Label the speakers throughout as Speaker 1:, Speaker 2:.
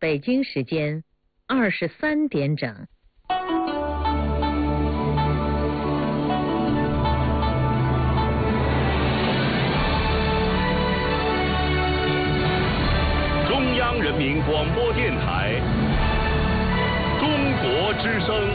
Speaker 1: 北京时间23点整。
Speaker 2: 中央人民广播电台中国之声。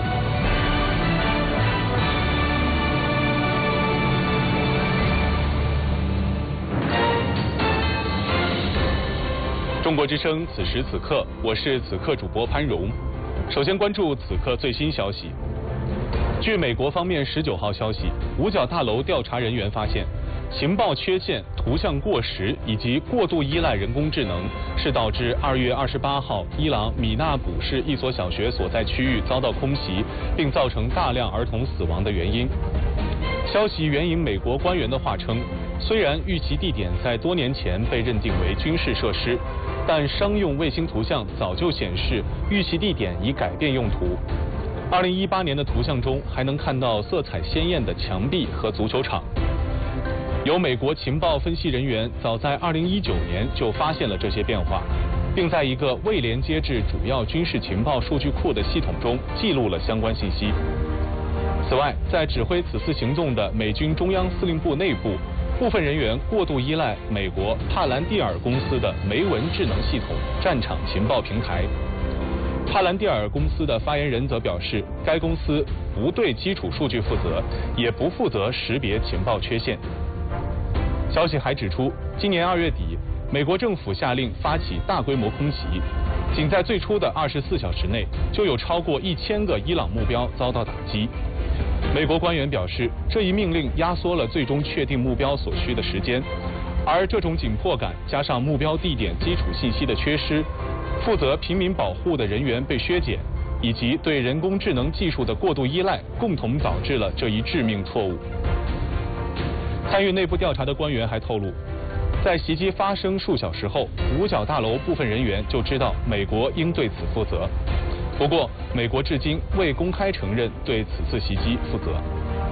Speaker 2: 中国之声，此时此刻，我是此刻主播潘荣。首先关注此刻最新消息。据美国方面19号消息，五角大楼调查人员发现，情报缺陷、图像过时以及过度依赖人工智能是导致2月28号伊朗米纳卜市一所小学所在区域遭到空袭，并造成大量儿童死亡的原因。消息援引美国官员的话称，虽然遇袭地点在多年前被认定为军事设施，但商用卫星图像早就显示遇袭地点已改变用途。2018年的图像中还能看到色彩鲜艳的墙壁和足球场。有美国情报分析人员早在2019年就发现了这些变化，并在一个未连接至主要军事情报数据库的系统中记录了相关信息。此外，在指挥此次行动的美军中央司令部内部，部分人员过度依赖美国帕兰蒂尔公司的梅文智能系统战场情报平台。帕兰蒂尔公司的发言人则表示，该公司不对基础数据负责，也不负责识别情报缺陷。消息还指出，今年2月底，美国政府下令发起大规模空袭，仅在最初的24小时内，就有超过1000个伊朗目标遭到打击。美国官员表示，这一命令压缩了最终确定目标所需的时间，而这种紧迫感加上目标地点基础信息的缺失，负责平民保护的人员被削减，以及对人工智能技术的过度依赖，共同导致了这一致命错误。参与内部调查的官员还透露，在袭击发生数小时后，五角大楼部分人员就知道美国应对此负责。不过，美国至今未公开承认对此次袭击负责。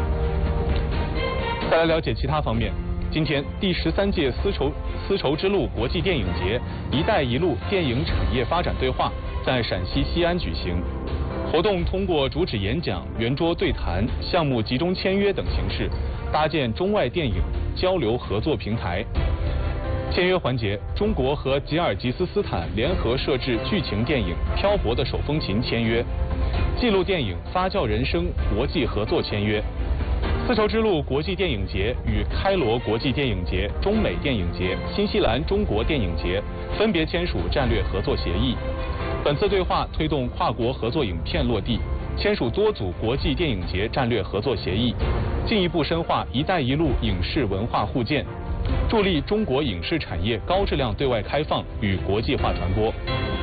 Speaker 2: 再来了解其他方面，今天第13届丝绸之路国际电影节“一带一路”电影产业发展对话在陕西西安举行。活动通过主旨演讲、圆桌对谈、项目集中签约等形式，搭建中外电影交流合作平台。签约环节，中国和吉尔吉斯斯坦联合摄制剧情电影《漂泊的手风琴》签约，纪录电影《发酵人生》国际合作签约。丝绸之路国际电影节与开罗国际电影节、中美电影节、新西兰中国电影节分别签署战略合作协议。本次对话推动跨国合作影片落地，签署多组国际电影节战略合作协议，进一步深化“一带一路”影视文化互鉴，助力中国影视产业高质量对外开放与国际化传播。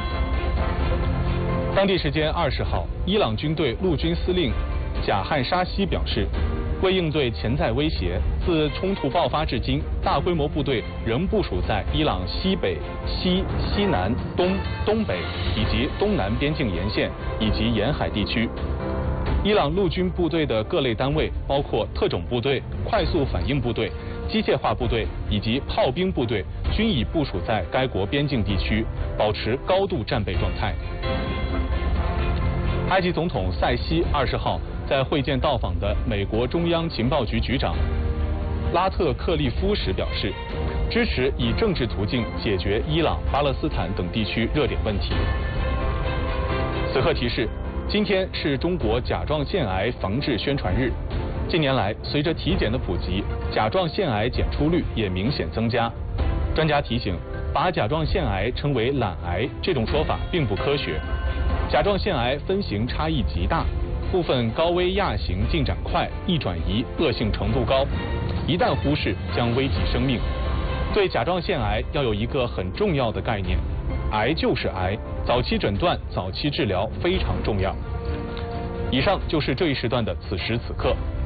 Speaker 2: 当地时间20号，伊朗军队陆军司令贾汉沙西表示，为应对潜在威胁，自冲突爆发至今，大规模部队仍部署在伊朗西北、西南、东北以及东南边境沿线以及沿海地区。伊朗陆军部队的各类单位，包括特种部队、快速反应部队、机械化部队以及炮兵部队，均已部署在该国边境地区，保持高度战备状态。埃及总统塞西20号在会见到访的美国中央情报局局长拉特克利夫时表示，支持以政治途径解决伊朗、巴勒斯坦等地区热点问题。此刻提示，今天是中国甲状腺癌防治宣传日。近年来，随着体检的普及，甲状腺癌检出率也明显增加。专家提醒，把甲状腺癌称为懒癌这种说法并不科学。甲状腺癌分型差异极大，部分高危亚型进展快，易转移，恶性程度高，一旦忽视将危及生命。对甲状腺癌要有一个很重要的概念，癌就是癌，早期诊断、早期治疗非常重要。以上就是这一时段的此时此刻，